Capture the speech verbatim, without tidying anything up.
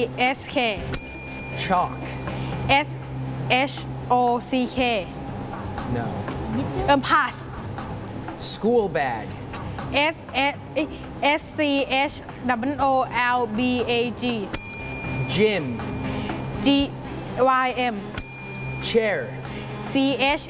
S K Chalk. S H O C K No. เอิ่ม pass School bag. S S S C H W O L B A G Gym. G Y M Chair. C H